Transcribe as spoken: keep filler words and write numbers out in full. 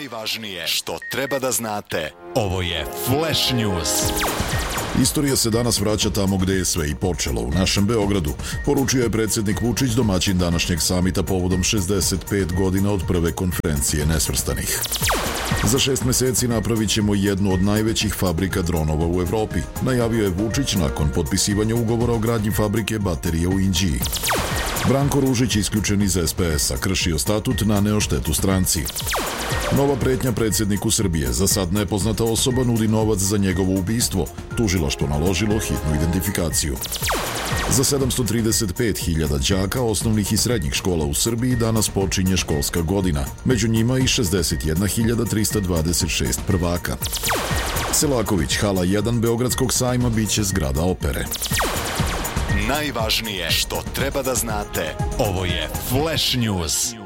Najvažnije što treba da znate. Ovo je Flash News. Istorija se danas vraća tamo gde je sve i počelo, u našem Beogradu, poručio je predsjednik Vučić, domaćin današnjeg samita povodom šezdeset pet godina od prve konferencije nesvrstanih. Za šest meseci napravit ćemo jednu od najvećih fabrika dronova u Evropi, najavio je Vučić nakon potpisivanja ugovora o gradnji fabrike baterije u Inđiji. Branko Ružić, isključen iz es pe es a, kršio statut, naneo štetu stranci. Nova pretnja predsjedniku Srbije, za sad nepoznata osoba nudi novac za njegovo ubistvo, tužilaštvo naložilo hitnu identifikaciju. Za sedamsto trideset pet hiljada đaka osnovnih i srednjih škola u Srbiji danas počinje školska godina, među njima i šezdeset jedna hiljada trista dvadeset šest prvaka. Selaković, hala jedan Beogradskog sajma biće zgrada opere. Najvažnije što treba da znate. Ovo je Flash News.